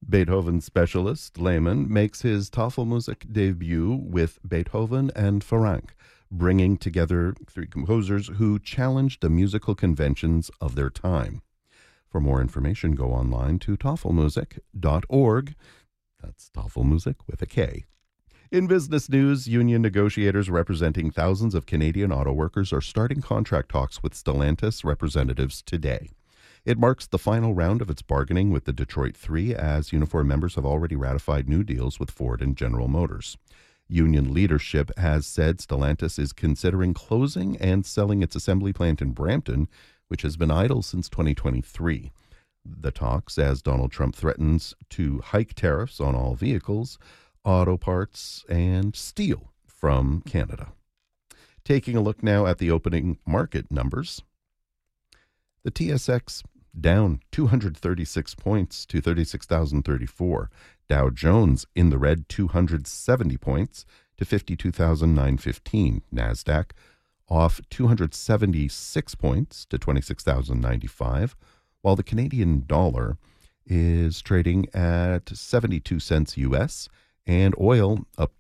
Beethoven specialist Lehmann makes his Tafelmusik debut with Beethoven and Ferenc, bringing together three composers who challenged the musical conventions of their time. For more information, go online to tafelmusik.org. That's Tafelmusik with a K. In business news, union negotiators representing thousands of Canadian auto workers are starting contract talks with Stellantis representatives today. It marks the final round of its bargaining with the Detroit Three, as uniform members have already ratified new deals with Ford and General Motors. Union leadership has said Stellantis is considering closing and selling its assembly plant in Brampton, which has been idle since 2023. The talks, as Donald Trump threatens to hike tariffs on all vehicles, auto parts, and steel from Canada. Taking a look now at the opening market numbers. The TSX down 236 points to 36,034. Dow Jones in the red 270 points to 52,915. NASDAQ off 276 points to 26,095, while the Canadian dollar is trading at 72 cents US, and oil up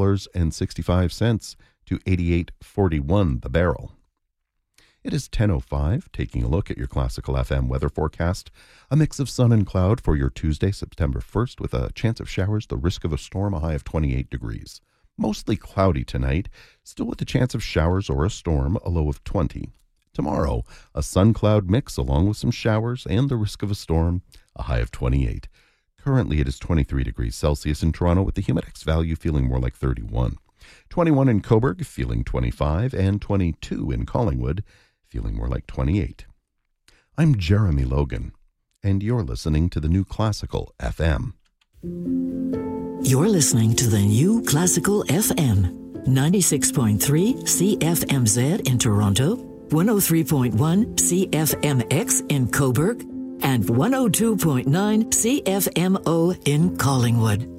$2.65 to 88.41 the barrel. It is 10:05, taking a look at your Classical FM weather forecast. A mix of sun and cloud for your Tuesday, September 1st, with a chance of showers, the risk of a storm, a high of 28 degrees. Mostly cloudy tonight, still with a chance of showers or a storm, a low of 20. Tomorrow, a sun-cloud mix along with some showers and the risk of a storm, a high of 28. Currently, it is 23 degrees Celsius in Toronto, with the humidex value feeling more like 31. 21 in Cobourg, feeling 25, and 22 in Collingwood, feeling more like 28. I'm Jeremy Logan, and you're listening to the New Classical FM. You're listening to the New Classical FM, 96.3 CFMZ in Toronto, 103.1 CFMX in Cobourg, and 102.9 CFMO in Collingwood.